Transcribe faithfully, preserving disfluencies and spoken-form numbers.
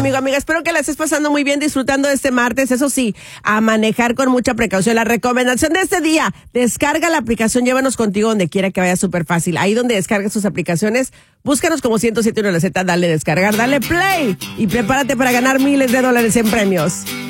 amigo, amiga. Espero que la estés pasando muy bien disfrutando de este martes. Eso sí, a manejar con mucha precaución. La recomendación de este día, descarga la aplicación, llévanos contigo donde quiera que vaya, súper fácil. Ahí donde descargues tus aplicaciones, búscanos como ciento siete punto uno La Z, dale descargar, dale play y prepárate para ganar miles de dólares en premios.